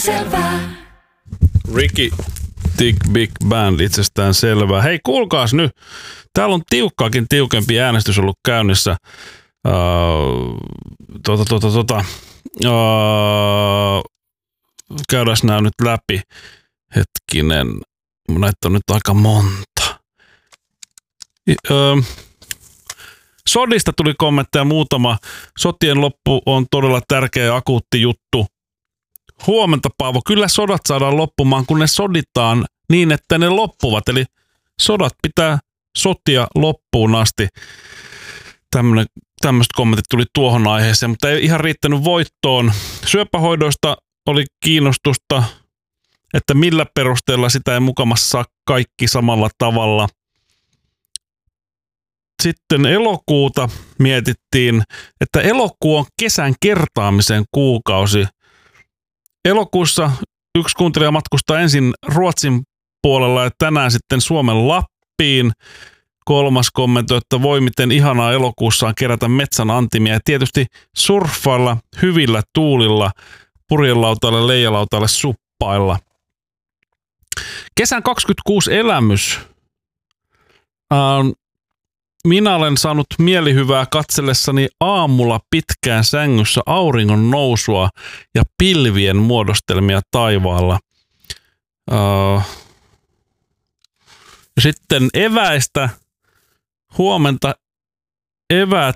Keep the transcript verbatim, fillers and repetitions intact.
selvää. Ricky Tick Big Band, itsestään selvää. Hei, kuulkaas nyt. Täällä on tiukkaakin tiukempi äänestys ollut käynnissä. Uh, tota, tota, tota. Uh, käydään nämä nyt läpi. Hetkinen. Näitä on nyt aika monta. Uh, Sodista tuli kommentteja muutama. Sotien loppu on todella tärkeä ja akuutti juttu. Huomenta, Paavo. Kyllä sodat saadaan loppumaan, kun ne soditaan niin, että ne loppuvat. Eli sodat pitää sotia loppuun asti. Tämmöiset kommentit tuli tuohon aiheeseen, mutta ei ihan riittänyt voittoon. Syöpähoidoista oli kiinnostusta, että millä perusteella sitä ei mukamassa saa kaikki samalla tavalla. Sitten elokuuta mietittiin, että elokuu on kesän kertaamisen kuukausi. Elokuussa yksi kuuntelija matkustaa ensin Ruotsin puolella ja tänään sitten Suomen Lappiin. Kolmas kommentoi, että voi miten ihanaa elokuussa on kerätä metsän antimia ja tietysti surffailla hyvillä tuulilla, purjelautaille, leijalautaille, suppailla. Kesän kaksikymmentäkuusi elämys. Uh, minä olen saanut mielihyvää katsellessani aamulla pitkään sängyssä auringon nousua ja pilvien muodostelmia taivaalla. Uh, sitten eväistä. Huomenta. Eväät